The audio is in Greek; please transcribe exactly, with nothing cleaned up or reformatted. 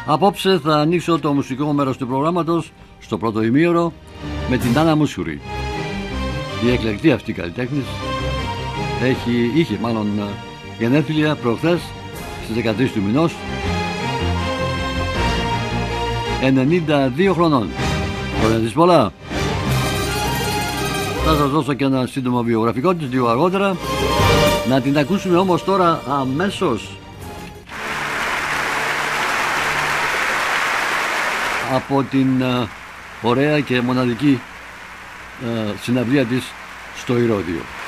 Απόψε θα ανοίξω το μουσικό μέρος του προγράμματος στο πρώτο ημίωρο με την Άννα Μούσουρη. Η εκλεκτή αυτή καλλιτέχνης έχει, είχε μάλλον γενέθλια προχθές στις δεκατρείς του μηνός, ενενήντα δύο χρονών. Χρόνια της πολλά. Θα σας δώσω και ένα σύντομο βιογραφικό της λίγο αργότερα. Να την ακούσουμε όμως τώρα αμέσως από την uh, ωραία και μοναδική uh, συναυλία της στο Ηρώδειο.